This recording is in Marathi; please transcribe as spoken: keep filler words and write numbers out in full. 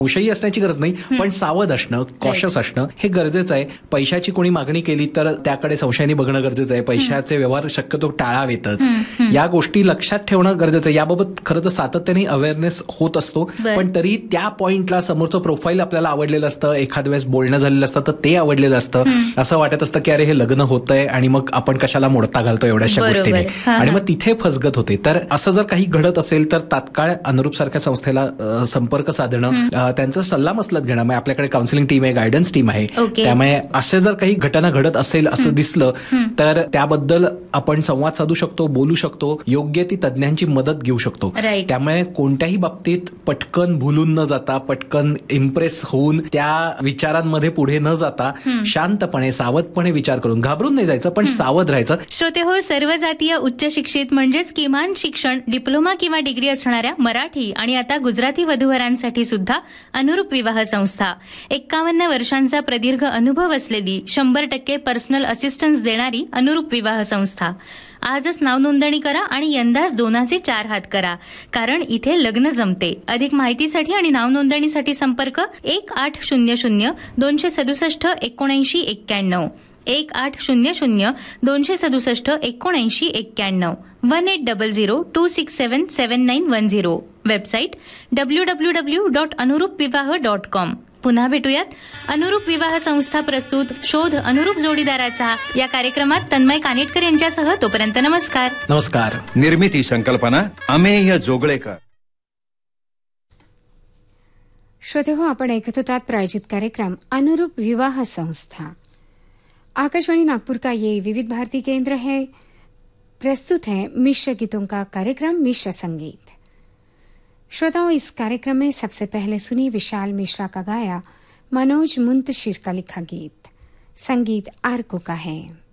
संशयी असण्याची गरज नाही, पण सावध असणं, कॉशियस असणं हे गरजेचं आहे. पैशाची कोणी मागणी केली तर त्याकडे संशयाने बघणं गरजेचं आहे. पैशाचे व्यवहार शक्यतो टाळावेतच. या गोष्टी लक्षात ठेवणं गरजेचं आहे. याबाबत खरं तर सातत्याने अवेअरनेस होत असतो, पण तरी त्या पॉइंटला समोरचं प्रोफाईल आपल्याला आवडलेलं असतं, एखाद्या वेळेस बोलणं झालेलं असतं तर ते आवडलेलं असतं. असं वाटत असतं की अरे हे लग्न होतंय आणि मग आपण कशाला मोडता घालतो एवढ्याशा गोष्टीने, आणि मग तिथे फसगत होते. तर असं जर काही घडत असेल तर तात्काळ अनुरूप सारख्या संस्थेला संपर्क साधणं, त्यांचा सल्ला मसलत घेणं. म्हणजे आपल्याकडे काउन्सिलिंग टीम आहे, गायडन्स टीम आहे. त्यामुळे असे जर काही घटना घडत असेल असं दिसलं तर त्याबद्दल आपण संवाद साधू शकतो, बोलू शकतो, योग्य ती तज्ञांची मदत घेऊ शकतो. त्यामुळे कोणत्याही बाबतीत पटकन भुलून न जाता, पटकन इम्प्रेस होऊन त्या विचारांमध्ये पुढे न जाता शांतपणे सावधपणे विचार करून घाबरून नाही जायचं, पण सावध राहायचं. श्रोते हो, सर्व जातीय उच्च शिक्षित म्हणजेच किमान शिक्षण डिप्लोमा किंवा डिग्री असणाऱ्या मराठी आणि आता गुजराती वधूवरांसाठी सुद्धा अनुरूप विवाह संस्था, एक्कावन्न वर्षांचा प्रदीर्घ अनुभव असलेली, शंभर टक्के पर्सनल असिस्टन्स देणारी अनुरूप विवाह संस्था. आजच नाव नोंदणी करा आणि यंदाच दोनाचे चार हात करा, कारण इथे लग्न जमते. अधिक माहितीसाठी आणि नाव नोंदणीसाठी संपर्क एक आठ शून्य शून्य दोनशे सदुसष्ट एकोणऐंशी एक्क्याण्णव एक आठ शून्य शून्य दोनशे सदुसष्ट एकोणऐंशी एक्क्याण्णव one eight double zero to six seven seven nine one zero. Website W W W dot अनुरूप विवाह डॉट कॉम. पुन्हा भेटूयात. अनुरूप विवाह संस्था प्रस्तुत शोध अनुरूप जोडीदाराचा या कार्यक्रमात तन्मय कानेटकर यांच्यासह. तोपर्यंत नमस्कार. नमस्कार. निर्मिती संकल्पना अमेय जोगळेकर. श्रोते हो, आपण ऐकत होतात प्रायोजित कार्यक्रम अनुरूप विवाह संस्था. आकाशवाणी नागपुर का ये विविध भारती केंद्र है. प्रस्तुत है मिश्र गीतों का कार्यक्रम मिश्र संगीत. श्रोताओं, इस कार्यक्रम में सबसे पहले सुनी विशाल मिश्रा का गाया मनोज मुंतशिर का लिखा गीत. संगीत आर को का है.